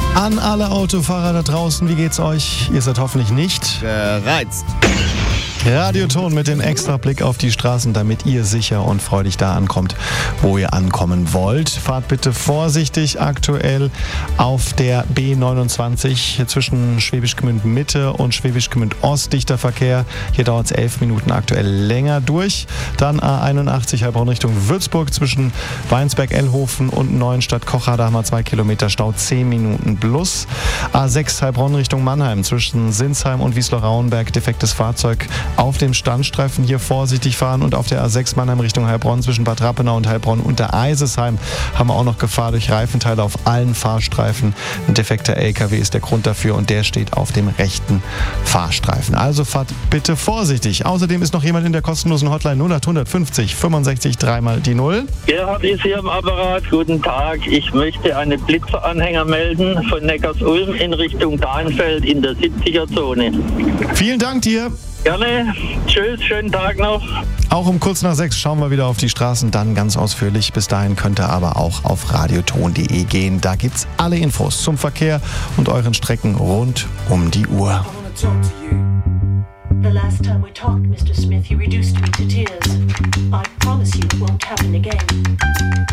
An alle Autofahrer da draußen, wie geht's euch? Ihr seid hoffentlich nicht gereizt. Radioton mit dem extra Blick auf die Straßen, damit ihr sicher und freudig da ankommt, wo ihr ankommen wollt. Fahrt bitte vorsichtig aktuell auf der B29 zwischen Schwäbisch Gmünd Mitte und Schwäbisch Gmünd Ost. Dichter Verkehr. Hier dauert es 11 Minuten aktuell länger durch. Dann A81 Heilbronn Richtung Würzburg zwischen Weinsberg-Ellhofen und Neuenstadt-Kocher. Da haben wir 2 Kilometer Stau, 10 Minuten plus. A6 Heilbronn Richtung Mannheim zwischen Sinsheim und Wiesloch-Rauenberg. Defektes Fahrzeug auf dem Standstreifen, hier vorsichtig fahren. Und auf der A6 Mannheim Richtung Heilbronn zwischen Bad Rappenau und Heilbronn unter Eisesheim haben wir auch noch Gefahr durch Reifenteile auf allen Fahrstreifen. Ein defekter LKW ist der Grund dafür und der steht auf dem rechten Fahrstreifen. Also fahrt bitte vorsichtig. Außerdem ist noch jemand in der kostenlosen Hotline 0850 65 3 die 0. Gerhard ist hier am Apparat. Guten Tag. Ich möchte einen Blitzeranhänger melden von Neckarsulm in Richtung Dahnfeld in der 70er-Zone. Vielen Dank dir. Gerne. Tschüss, schönen Tag noch. Auch um kurz nach 6 schauen wir wieder auf die Straßen, dann ganz ausführlich. Bis dahin könnt ihr aber auch auf radioton.de gehen. Da gibt's alle Infos zum Verkehr und euren Strecken rund um die Uhr. The last time we talked, Mr. Smith, you reduced me to tears. I promise you it won't happen again.